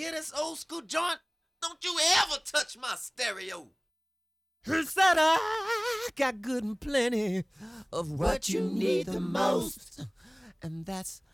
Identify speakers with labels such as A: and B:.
A: hear this old school joint? Don't you ever touch my stereo.
B: He said I got good and plenty of what you need the most, and that's